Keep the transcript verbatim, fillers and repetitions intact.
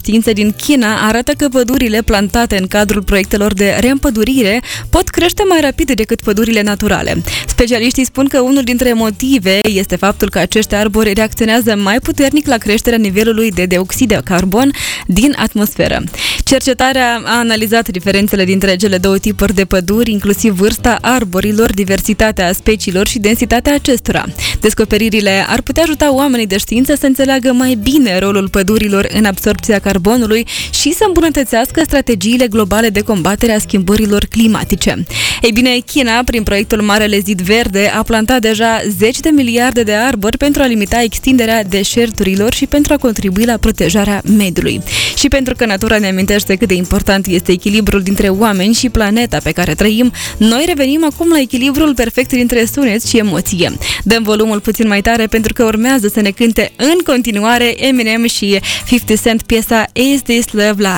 știință din China arată că pădurile plantate în cadrul proiectelor de reîmpădurire pot crește mai rapid decât pădurile naturale. Specialiștii spun că unul dintre motive este faptul că acești arbori reacționează mai puternic la creșterea nivelului de dioxid de carbon din atmosferă. Cercetarea a analizat diferențele dintre cele două tipuri de păduri, inclusiv vârsta arborilor, diversitatea speciilor și densitatea acestora. Descoperirile ar putea ajuta oamenii de știință să înțeleagă mai bine rolul pădurilor în absorbția carbonului și să îmbunătățească strategiile globale de combatere a schimbărilor climatice. Ei bine, China, prin proiectul Marele Zid Verde, a plantat deja zeci de miliarde de arbori pentru a limita extinderea deșerturilor și pentru a contribui la protejarea mediului. Și pentru că natura ne amintește cât de important este echilibrul dintre oameni și planeta pe care trăim, noi revenim acum la echilibrul perfect dintre sunet și emoție. Dăm volumul puțin mai tare pentru că urmează să ne cânte în continuare Eminem și fifty Cent piesa Is This Love Live.